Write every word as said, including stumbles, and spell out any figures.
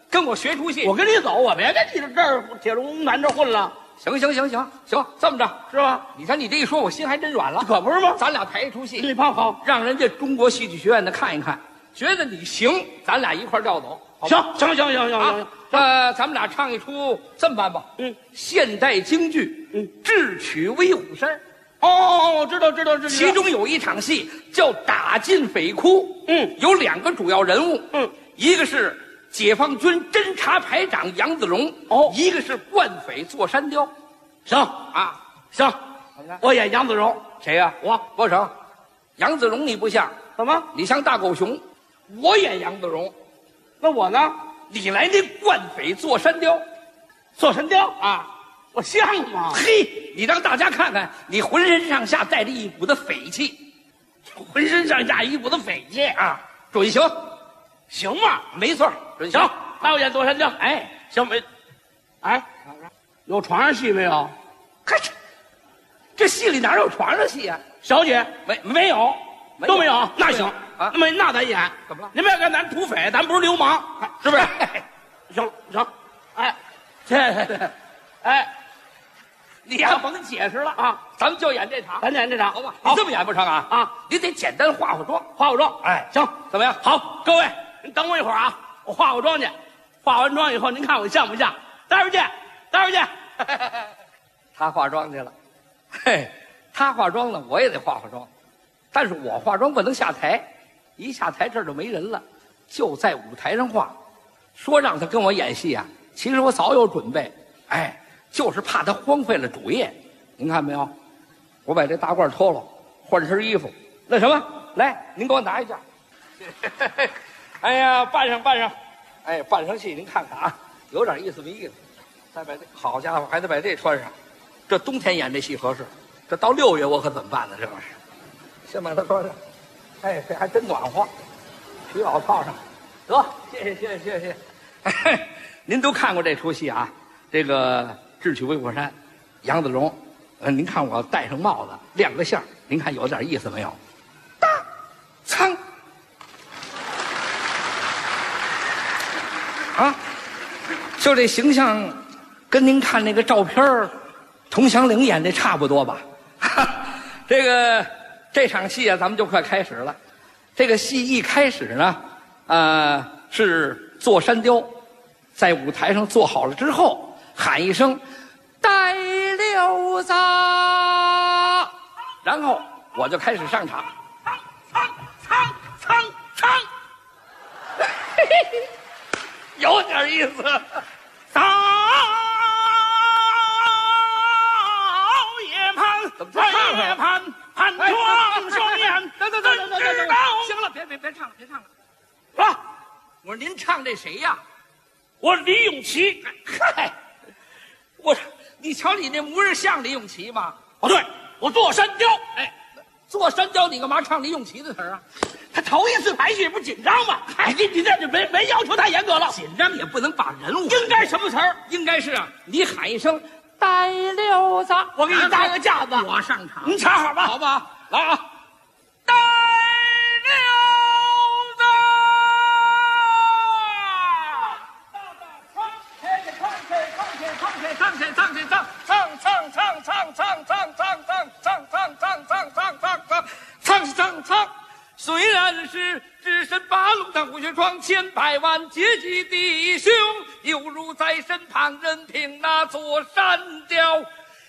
跟我学出戏。 我跟你走，我别跟你这儿铁龙南这混了。 行行行行行，这么着是吧？ 你看你这一说，我心还真软了， 可不是吗？ 咱俩排一出戏， 对方好， 让人家中国戏剧学院的看一看，觉得你行，咱俩一块儿调走。 行行行行行行， 呃，咱们俩唱一出这么办吧？ 嗯， 现代京剧， 嗯， 智取威虎山。 哦，知道知道知道。 其中有一场戏叫打进匪窟， 嗯， 有两个主要人物， 嗯， 一个是解放军侦察排长杨子荣， 哦， 一个是惯匪座山雕。 行啊， 行，我演杨子荣。 谁呀、啊？ 我不成，杨子荣你不像， 怎么？ 你像大狗熊。我演杨子荣， 那我呢？ 你来那惯匪座山雕， 座山雕啊， 我像吗？ 嘿，你让大家看看，你浑身上下带着一股子匪气， 浑身上下一股子匪气啊，准行， 行吗？ 没错，准行。 行，那我演座山雕。 哎， 行没？哎，有床上戏没有？ 看这，这戏里哪有床上戏啊？ 小姐没没有， 没有都没有。那行啊， 那么那咱演怎么了？ 您别看咱土匪，咱不是流氓，是不是？行行，哎，这哎， 你呀甭解释了啊， 咱们就演这场， 咱演这场好吧？ 好你这么演不成啊？ 啊， 你得简单化化妆， 化化妆。 哎， 行， 怎么样？ 好，各位，您等我一会儿啊，我化化妆去。化完妆以后，您看我像不像？待会儿见，待会儿见。 他化妆去了，嘿，他化妆了，我也得化化妆，但是我化妆不能下台，一下台这儿就没人了，就在舞台上化。说让他跟我演戏啊，其实我早有准备，哎，就是怕他荒废了主业。您看没有？我把这大褂脱了，换身衣服。那什么，来，您给我拿一件。哎呀，扮上扮上，哎，扮上戏，您看看啊，有点意思没意思？再把这，好家伙，还得把这穿上。这冬天演这戏合适，这到六月我可怎么办呢？这个是，先把它穿上。哎，这还真暖和，皮袄套上，得，谢谢谢谢谢谢。哎，您都看过这出戏啊？这个《智取威虎山》，杨子荣，呃，您看我戴上帽子，亮个相，您看有点意思没有？大仓啊，就这形象，跟您看那个照片儿佟祥岭演的差不多吧？这个这场戏啊，咱们就快开始了。这个戏一开始呢，呃，是座山雕，在舞台上坐好了之后，喊一声“带溜子”，然后我就开始上场。 唱唱唱唱， 有点意思。 早夜盼， 怎么唱啊夜盼，盼窗双眼， 等等等等等等等，行了，别别别唱了，别唱了。 啊！ 我说您唱这谁呀？ 我李永琪。 嗨，我说你瞧你那模样像李永琪吗？ 哦，对，我座山雕。 哎，座山雕，你干嘛唱李永琪的词儿啊？ 他头一次排戏不紧张吗？哎，你你这就没没要求太严格了。 紧张也不能把人物应该什么词儿？ 应该是啊，你喊一声“带溜子”， 我给你搭个架子， 我上场， 您瞧好吧？ 好吧，来啊！ 带溜子， 唱起唱起唱，唱唱唱唱唱唱唱唱唱唱唱唱唱唱唱唱唱唱。虽然是只身八路当虎穴闯，千百万阶级弟兄犹如在身旁，任凭那座山雕